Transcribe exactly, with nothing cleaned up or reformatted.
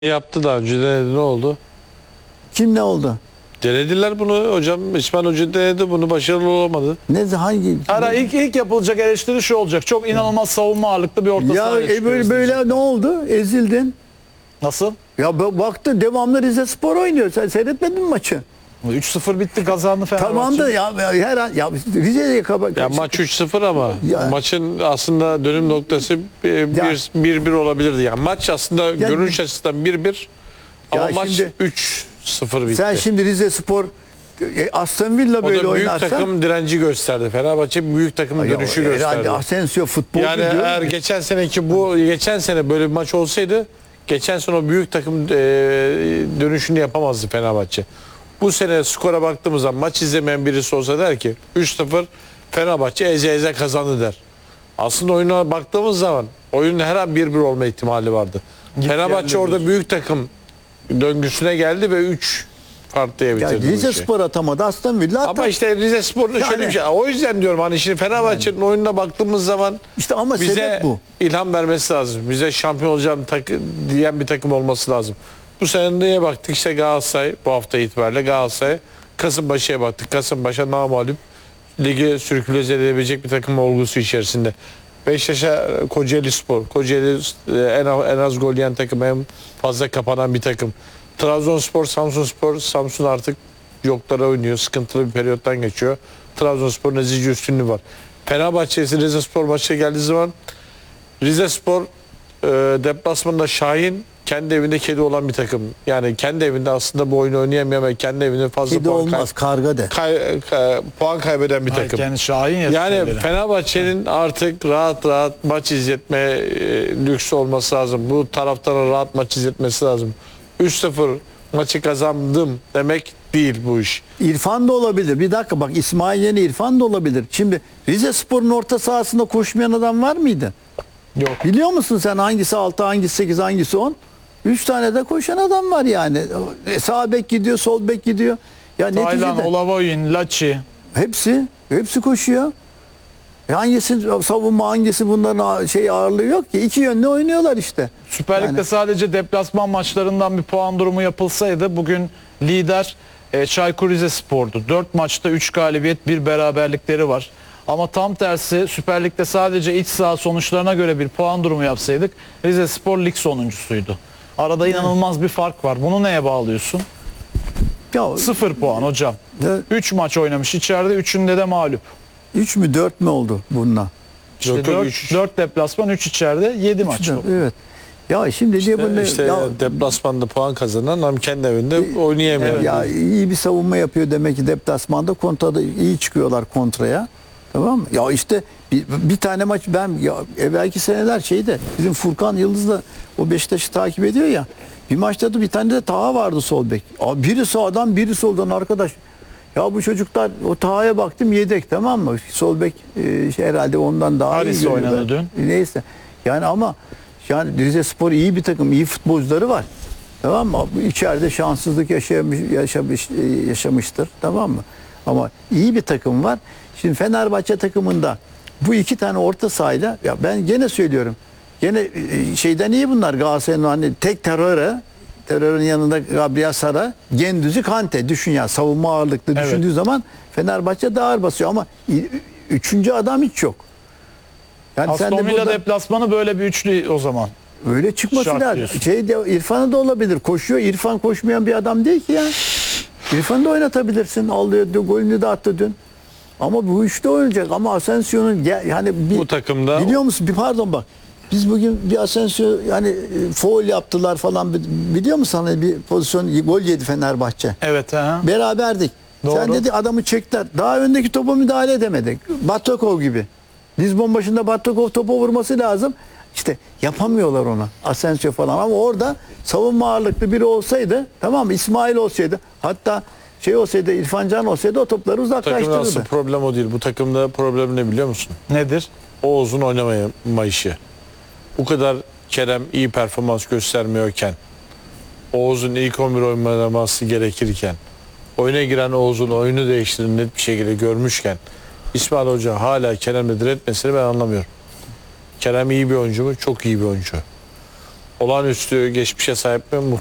Yaptı daha önce denedi, ne oldu? Kim ne oldu? Denediler bunu hocam. İsmail Hoca denedi bunu, başarılı olamadı. Ne hangi? Ara ilk ilk yapılacak eleştiri şu olacak. Çok inanılmaz savunma ağırlıklı bir orta Ya saha e, eleştiriyoruz böyle böyle diyecek. ne oldu? Ezildin. Nasıl? Ya ba- baktın devamlı Rize Spor oynuyor. Sen seyretmedin mi maçı? üç sıfır bitti, kazandı Fenerbahçe. Tamam da ya, ya her an ya Rize'ye kaba. Ya maç üç sıfır ama Ya. maçın aslında dönüm noktası bir bir olabilirdi. Yani maç aslında görünüş açısından bir bir ama Ya maç şimdi- üç sıfır bitti. Sen şimdi Rize Spor e, Aston Villa o böyle da büyük oynarsa takım direnci gösterdi. Fenerbahçe büyük takım ya, dönüşü herhalde gösterdi. Asensio futbolcu Yani diyorum. eğer geçen seneki bu geçen sene böyle bir maç olsaydı geçen sene o büyük takım e, dönüşünü yapamazdı Fenerbahçe. Bu sene skora baktığımız zaman maç izlemeyen birisi olsa der ki üç sıfır Fenerbahçe eze eze kazandı der. Aslında oyuna baktığımız zaman oyunun her an bir bir olma ihtimali vardı. Git Fenerbahçe geldi orada diyorsun. büyük takım döngüsüne geldi ve üç farklıya Ya bitirdi bu Rize işi. Spor atamadı, Aston Villa Ama atar. işte Rize Spor'un şöyle Yani- bir şey. O yüzden diyorum hani şimdi Fenerbahçe'nin oyununa baktığımız zaman İşte ama bize sebep bu. ilham vermesi lazım. Bize şampiyon olacağım takı, diyen bir takım olması lazım. Bu sene neye baktık? İşte Galatasaray bu hafta itibariyle Galatasaray. Kasımpaşa'ya baktık. Kasımpaşa namağlup ligi sürküle edebilecek bir takım olgusu içerisinde. Beşiktaş'a Kocaeli Spor. Kocaeli e, en, en az gol yiyen takım, en fazla kapanan bir takım. Trabzonspor, Samsunspor. Samsun artık yoklara oynuyor. Sıkıntılı bir periyottan geçiyor. Trabzonspor'un ezici üstünlüğü var. Fenerbahçe ise Rize Spor maçına geldiği zaman Rize Spor e, deplasmanında Şahin kendi evinde kedi olan bir takım. Yani kendi evinde aslında bu oyunu oynayamayan ve kendi evinde fazla Kedi puan, olmaz, karga de. kay, kay- puan kaybeden bir Hayır, takım. kendi Şahin Yani yetiştirdi. Fenerbahçe'nin artık rahat rahat maç izletme e, lüksü olması lazım. Bu taraftara rahat maç izletmesi lazım. üç sıfır maçı kazandım demek değil bu iş. İrfan da olabilir. Bir dakika bak, İsmail Yeni İrfan da olabilir. Şimdi Rize Spor'un orta sahasında koşmayan adam var mıydı? Yok. Biliyor musun sen hangisi altı, hangisi sekiz, hangisi on? Üç tane de koşan adam var yani. E, Sağ bek gidiyor, sol bek gidiyor. Ya Taylan, neticede Olavoyun, Laçi. hepsi hepsi koşuyor. E hangisi savunma, hangisi bunların şey ağırlığı yok ki. İki yönlü oynuyorlar işte. Süper Lig'de Yani- sadece deplasman maçlarından bir puan durumu yapılsaydı bugün lider e, Çaykur Rizespor'du. dört maçta üç galibiyet, bir beraberlikleri var. Ama tam tersi Süper Lig'de sadece iç saha sonuçlarına göre bir puan durumu yapsaydık Rizespor lig sonuncusuydu. Arada inanılmaz bir fark var. Bunu neye bağlıyorsun? Ya Sıfır puan hocam. üç maç oynamış içeride, üçünde de mağlup. üç mü dört mü oldu bununla? İşte Yok, yok, dört, üç. dört deplasman, üç içeride, yedi maç. bu. Evet. Ya şimdi diye bunu İşte ya, deplasmanda puan kazanan ama kendi evinde oynayamıyor. ya iyi bir savunma yapıyor demek ki deplasmanda, kontrada iyi çıkıyorlar kontraya. Tamam mı? Ya işte bir, bir tane maç ben ya evvelki seneler şeyde bizim Furkan Yıldız da o Beşiktaş'ı takip ediyor ya. Bir maçta da bir tane de Taha vardı sol bek. Abi biri sağdan biri soldan arkadaş. Ya bu çocuklar, o Taha'ya baktım yedek, tamam mı? Sol bek e, şey, herhalde ondan daha Haris iyi. oynadı görüyorlar. Neyse. Yani ama yani Rize Spor iyi bir takım, iyi futbolcuları var. Tamam mı? İçeride şanssızlık yaşamış, yaşamış, e, yaşamıştır. Tamam mı? Ama iyi bir takım var. Şimdi Fenerbahçe takımında bu iki tane orta sahayla, ya ben gene söylüyorum. Gene e, şeyden iyi bunlar, Galatasaray'ın hani tek teröre, terörün yanında Gabriel Sara, Gendüz'ü, Kante. Düşün ya, savunma ağırlıklı Evet. düşündüğü zaman Fenerbahçe daha ağır basıyor ama i- üçüncü adam hiç yok. Yani sen de Aston Villa burada- deplasmanı böyle bir üçlü o zaman. Öyle çıkması Şart lazım. diyorsun. Şey de, İrfan'ı da olabilir. Koşuyor. İrfan koşmayan bir adam değil ki ya. İrfan'ı da oynatabilirsin. Alıyor, golünü de attı dün. Ama bu üçte oynayacak. Ama Asensio'nun gel- yani bir, Bu takımda biliyor musun? Bir pardon bak. Biz bugün bir Asensio yani e, foul yaptılar falan. Biliyor musun hani bir pozisyon gol yedi Fenerbahçe. Evet ha. Beraberdik. Doğru. Sen dedi adamı çektiler. Daha öndeki topa müdahale edemedik. Batakov gibi. Lizbon başında Batakov topa vurması lazım. İşte yapamıyorlar ona. Asensio falan. Ama orada savunma ağırlıklı biri olsaydı, tamam mı? İsmail olsaydı, hatta şey olsaydı, İrfan Can olsaydı o topları takımda asıl uzaklaştırırdı. problem o değil. Bu takımda problem ne biliyor musun? Nedir? Oğuz'un oynamayışı. Bu kadar Kerem iyi performans göstermiyorken, Oğuz'un ilk on bir oynaması gerekirken, oyuna giren Oğuz'un oyunu değiştiğini net bir şekilde görmüşken, İsmail Hoca hala Kerem'le diretmesini ben anlamıyorum. Kerem iyi bir oyuncu mu? Çok iyi bir oyuncu. olağanüstü geçmişe sahip mi?